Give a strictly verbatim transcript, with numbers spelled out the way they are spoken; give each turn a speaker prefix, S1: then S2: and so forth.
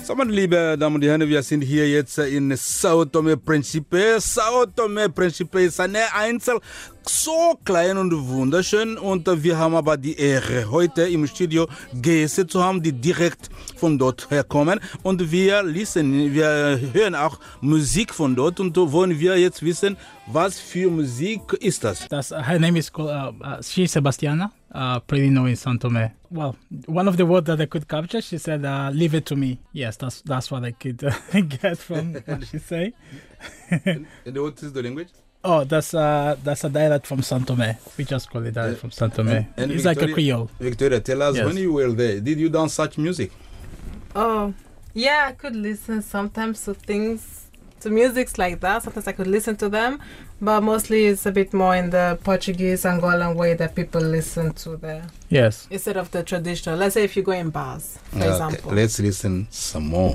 S1: So, meine liebe Damen und Herren, wir sind hier jetzt in Sao Tome Principe. Sao Tome Principe ist eine Insel, so klein und wunderschön. Und wir haben aber die Ehre, heute im Studio Gäste zu haben, die direkt von dort herkommen. Und wir listen, wir hören auch Musik von dort. Und wollen wir jetzt wissen, was für Musik ist das?
S2: Das her name is called, uh, uh, she's Sebastiana, uh, pretty known in Sao Tome. Well, one of the words that I could capture, she said, uh, "Leave it to me." Yes, that's that's what I could uh, get from what she say.
S1: and, and what is the language?
S2: Oh, that's uh, that's a dialect from Sao Tome. We just call it dialect uh, from Sao Tome.
S1: And, and
S2: it's
S1: Victoria,
S2: like a Creole.
S1: Victoria, tell us,
S2: yes.
S1: when you were there, did you dance such music?
S3: Oh, yeah, I could listen sometimes to things, to musics like that. Sometimes I could listen to them, but mostly it's a bit more in the Portuguese, Angolan way that people listen to there.
S2: Yes.
S3: Instead of the traditional. Let's say if you go in bars, for
S1: Okay,
S3: example.
S1: let's listen some more.